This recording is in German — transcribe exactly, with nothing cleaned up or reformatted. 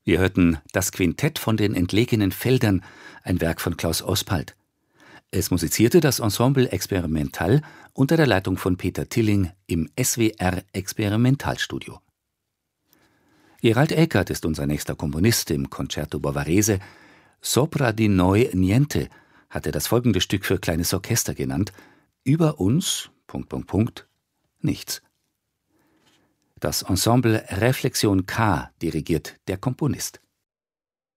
Wir hörten Das Quintett von den entlegenen Feldern, ein Werk von Klaus Ospalt. Es musizierte das Ensemble Experimental unter der Leitung von Peter Tilling im S W R Experimentalstudio. Gerald Eckert ist unser nächster Komponist im Concerto Bavarese. Sopra di noi niente hat er das folgende Stück für kleines Orchester genannt. Über uns, Punkt, Punkt, Punkt, nichts. Das Ensemble Reflexion K dirigiert der Komponist.